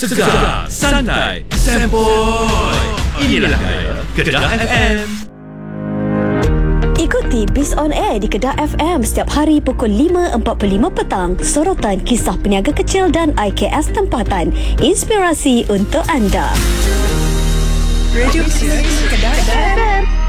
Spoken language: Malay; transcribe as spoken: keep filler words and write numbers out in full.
Segar, santai, sempoi. Inilah gaya Kedah F M. Ikuti Biz On Air di Kedah F M setiap hari pukul lima empat puluh lima petang. Sorotan kisah peniaga kecil dan I K S tempatan. Inspirasi untuk anda. Radio Kedah F M.